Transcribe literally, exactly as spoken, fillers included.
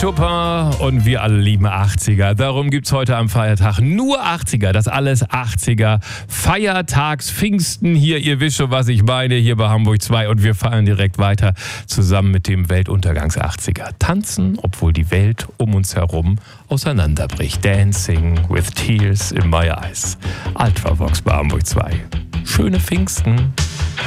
Chopin und wir alle lieben achtziger. Darum gibt's heute am Feiertag nur achtziger. Das alles achtziger. Feiertags Pfingsten hier. Ihr wisst schon, was ich meine, hier bei Hamburg zwei. Und wir feiern direkt weiter zusammen mit dem Weltuntergangs-achtziger. Tanzen, obwohl die Welt um uns herum auseinanderbricht. Dancing with tears in my eyes. Ultravox bei Hamburg zwei. Schöne Pfingsten.